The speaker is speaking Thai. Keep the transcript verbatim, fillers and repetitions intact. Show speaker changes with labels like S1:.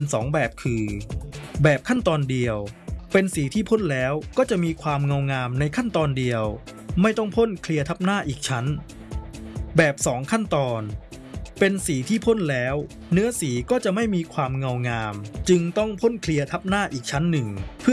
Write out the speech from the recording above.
S1: สองแบบคือแบบขั้นตอนเดียวเป็นสีที่พ่นแล้วก็จะมีความเงางามในขั้นตอนเดียวไม่ต้องพ่นเคลียร์ทับหน้าอีกชั้นแบบสองขั้นตอนเป็นสีที่พ่นแล้วเนื้อสีก็จะไม่มีความเงางามจึงต้องพ่นเคลียร์ทับหน้าอีกชั้นหนึ่ง